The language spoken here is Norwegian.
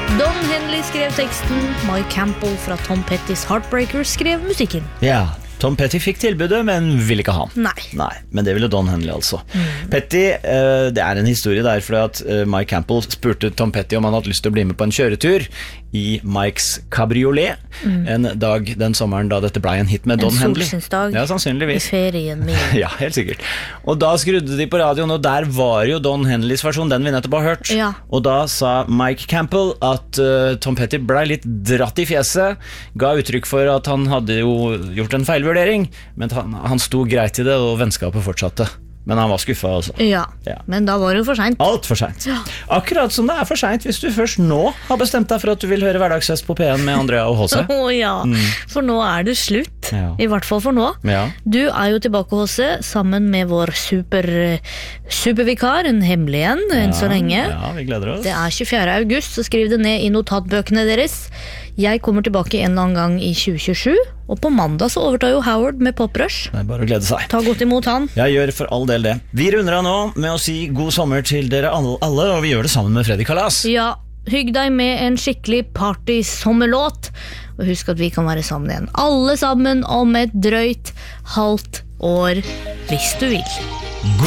Don Henley skrev teksten, Mike Campbell fra Tom Pettys Heartbreakers skrev musikken. Ja, Tom Petty fikk tilbudet, men ville ikke ha. Nei, men det ville Don Henley altså. Petty, det er en historie der, fordi at Mike Campbell spurte Tom Petty om han hadde lyst til å bli med på en kjøretur i Mikes kabriolet, en dag den sommeren da dette ble en hit med Don Henley. En solskinnsdag, ja, sannsynligvis. I ferien min. Ja, helt sikkert. Og da skrudde de på radioen, og der var jo Don Henleys versjon, den vi nettopp har hørt. Ja. Og da sa Mike Campbell at Tom Petty ble litt dratt i fjeset, ga uttrykk for at han hadde jo gjort en feilvurdering, men han sto greit i det, og vennskapet fortsatte. Men han var skuffet altså. Ja, men da var det jo for sent. Alt for sent. Ja. Akkurat som det er for sent hvis du først nå har bestemt deg for at du vil høre Hverdagsfest på P1 med Andrea og H.C. For nå er det slutt. Ja. I hvert fall for nå. Ja. Du er jo tilbake, H.C., sammen med vår supervikar, en hemmelig en, enn så lenge. Ja, vi gleder oss. Det er 24. august, så skriv det ned i notatbøkene deres. Jeg kommer tilbake en eller annen gang i 2027, og på mandag så overtar jo Howard med Poprush. Det er bare å glede seg. Ta godt imot han. Jeg gjør for all del det. Vi runder av nå med å si god sommer til dere alle, og vi gjør det sammen med Freddy Kalas. Ja, hygg deg med en skikkelig party-sommerlåt, og husk at vi kan være sammen igjen. Alle sammen om et drøyt halvt år, hvis du vil.